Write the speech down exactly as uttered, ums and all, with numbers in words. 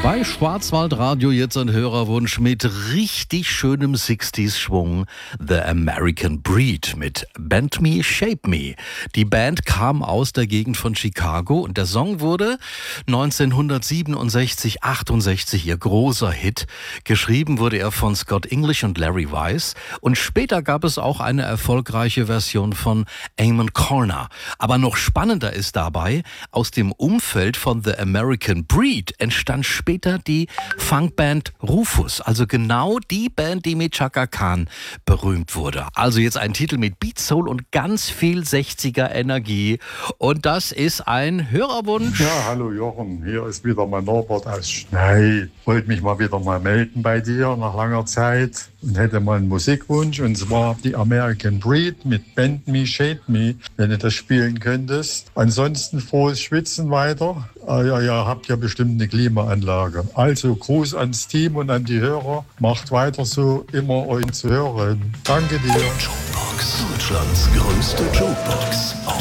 Bei Schwarzwaldradio jetzt ein Hörerwunsch mit richtig schönem sechziger-Schwung. The American Breed mit Bend Me, Shape Me. Die Band kam aus der Gegend von Chicago und der Song wurde neunzehnhundertsiebenundsechzig, achtundsechzig ihr großer Hit. Geschrieben wurde er von Scott English und Larry Weiss und später gab es auch eine erfolgreiche Version von Eamon Corner. Aber noch spannender ist dabei, aus dem Umfeld von The American Breed entstand später die Funkband Rufus, also genau die Band, die mit Chaka Khan berühmt wurde. Also jetzt ein Titel mit Beat Soul und ganz viel sechziger Energie und das ist ein Hörerwunsch. Ja, hallo Jochen, hier ist wieder mein Norbert aus Schnei. Wollte mich mal wieder mal melden bei dir nach langer Zeit und hätte mal einen Musikwunsch und zwar die American Breed mit Bend Me, Shape Me, wenn du das spielen könntest. Ansonsten frohes Schwitzen weiter. Ah, ja, ja, habt ja bestimmt eine Klimaanlage. Also Gruß ans Team und an die Hörer. Macht weiter so, immer euch zu hören. Danke dir. Jukebox, Deutschlands größte Jukebox.